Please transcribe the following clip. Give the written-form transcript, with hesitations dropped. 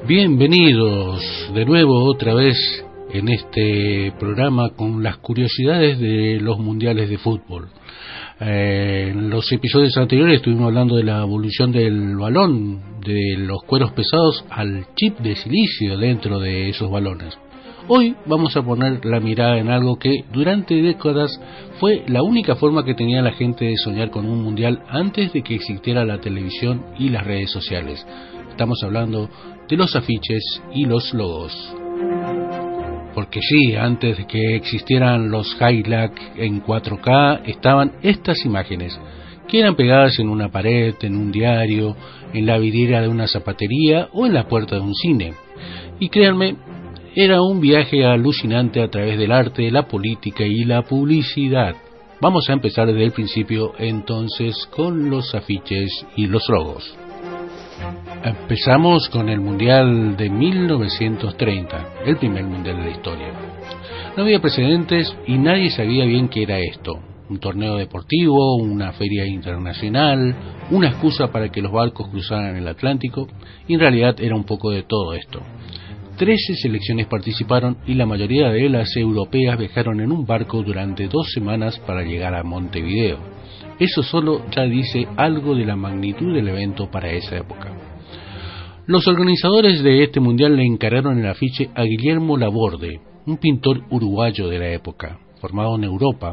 Bienvenidos de nuevo otra vez en este programa con las curiosidades de los mundiales de fútbol. En los episodios anteriores estuvimos hablando de la evolución del balón, de los cueros pesados al chip de silicio dentro de esos balones. Hoy vamos a poner la mirada en algo que durante décadas fue la única forma que tenía la gente de soñar con un mundial antes de que existiera la televisión y las redes sociales. Estamos hablando de los afiches y los logos. Porque sí, antes de que existieran los highlights en 4K, estaban estas imágenes, que eran pegadas en una pared, en un diario, en la vidriera de una zapatería o en la puerta de un cine. Y créanme, era un viaje alucinante a través del arte, la política y la publicidad. Vamos a empezar desde el principio entonces con los afiches y los logos. Empezamos con el Mundial de 1930, el primer Mundial de la historia. No había precedentes y nadie sabía bien qué era esto. Un torneo deportivo, una feria internacional, una excusa para que los barcos cruzaran el Atlántico, y en realidad era un poco de todo esto. 13 selecciones participaron y la mayoría de las europeas viajaron en un barco durante 2 semanas para llegar a Montevideo. Eso solo ya dice algo de la magnitud del evento para esa época. Los organizadores de este mundial le encargaron el afiche a Guillermo Laborde, un pintor uruguayo de la época, formado en Europa,